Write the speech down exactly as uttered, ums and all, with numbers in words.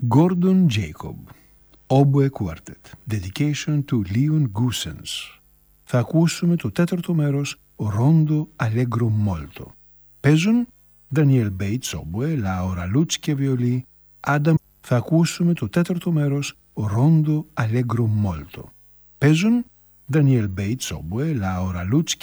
Gordon Jacob, Oboe Quartet, Dedication to Leon Goossens. Θα ακούσουμε το τέταρτο μέρος Rondo Allegro Molto. Παίζουν Daniel Bates Oboe, Laura Lutz βιολί, Adam. Θα ακούσουμε το τέταρτο μέρος Rondo Allegro Molto. Παίζουν Daniel Bates Oboe, Laura Lutz